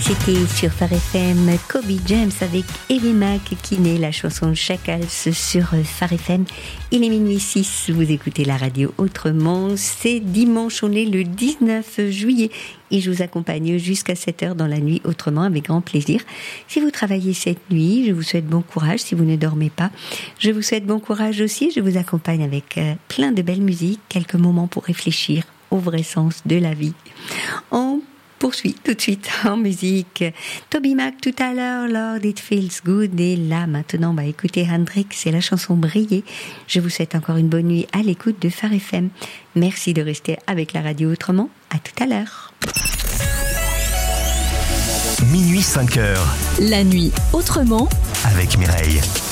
C'était sur Phare FM, Kobe James avec Evie Mac qui naît la chanson Chacals sur Phare FM. Il est minuit 6, vous écoutez la radio autrement. C'est dimanche, on est le 19 juillet et je vous accompagne jusqu'à 7h dans la nuit autrement avec grand plaisir. Si vous travaillez cette nuit, je vous souhaite bon courage. Si vous ne dormez pas, je vous souhaite bon courage aussi. Je vous accompagne avec plein de belles musiques, quelques moments pour réfléchir au vrai sens de la vie. On poursuit tout de suite en musique. Toby Mac tout à l'heure, Lord It Feels Good. Et là, maintenant, écoutez Hendrix, c'est la chanson Briller. Je vous souhaite encore une bonne nuit à l'écoute de Phare FM. Merci de rester avec la radio autrement. À tout à l'heure. Minuit 5h. La nuit autrement. Avec Mireille.